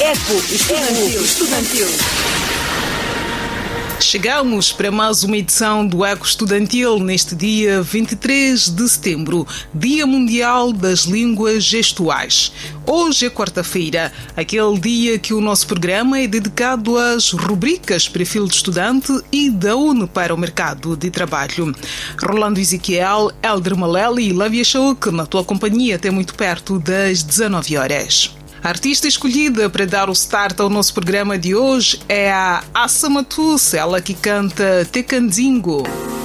Estudantil. Chegamos para mais uma edição do Eco Estudantil neste dia 23 de setembro, Dia Mundial das Línguas Gestuais. Hoje é quarta-feira, aquele dia que o nosso programa é dedicado às rubricas Perfil de Estudante e da UNE para o mercado de trabalho. Rolando Ezequiel, Elder Maleli e Lavia Shauk, na tua companhia até muito perto das 19 horas. A artista escolhida para dar o start ao nosso programa de hoje é a Assa Matus, ela que canta Tecanzingo.